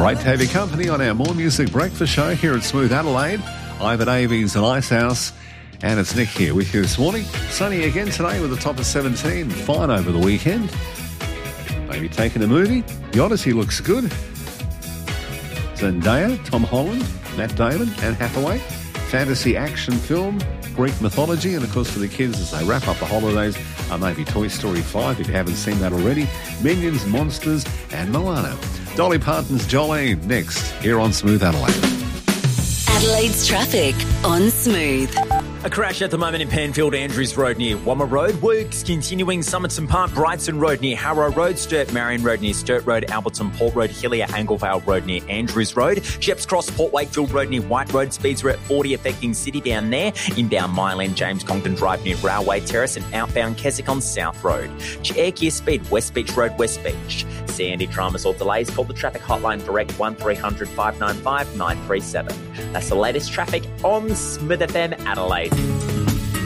Great to have your company on our More Music Breakfast show here at Smooth Adelaide. I'm at Avies and Icehouse, and it's Nick here with you this morning. Sunny again today with a top of 17. Fine over the weekend. Maybe taking a movie. The Odyssey looks good. Zendaya, Tom Holland, Matt Damon, Anne Hathaway. Fantasy action film, Greek mythology, and of course for the kids as they wrap up the holidays, maybe Toy Story 5 if you haven't seen that already, Minions, Monsters, and Moana. Dolly Parton's Jolene next here on Smooth Adelaide. Adelaide's traffic on Smooth. A crash at the moment in Penfield, Andrews Road near Wammer Road. Works continuing Somerton Park, Brighton Road near Harrow Road, Sturt Marion Road near Sturt Road, Alberton Port Road, Hillier Anglevale Road near Andrews Road, Sheps Cross, Port Wakefield Road near White Road. Speeds are at 40 affecting City down there. Inbound Myland James Congdon Drive near Railway Terrace and outbound Keswick on South Road. Air Gear Speed, West Beach Road, West Beach. Sandy dramas or delays, call the traffic hotline direct 1300 595 937. That's the latest traffic on Smooth FM Adelaide.